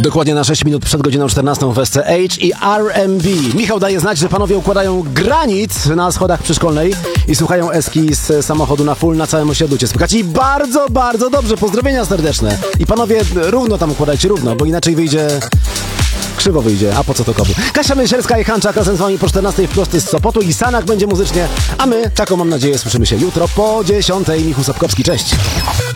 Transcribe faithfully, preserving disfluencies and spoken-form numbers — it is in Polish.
Dokładnie na sześć minut przed godziną czternastą w S C H i R M B. Michał daje znać, że panowie układają granit na schodach przyszkolnej i słuchają eski z samochodu na full na całym osiedlu. Cię słychać i bardzo, bardzo dobrze. Pozdrowienia serdeczne. I panowie równo tam układajcie, równo, bo inaczej wyjdzie... Krzywo wyjdzie, a po co to komu? Kasia Mysielska i Hanczak razem z wami po czternastej wprost z Sopotu i Sanak będzie muzycznie, a my, taką mam nadzieję, słyszymy się jutro po dziesiątej. Michał Sapkowski, cześć!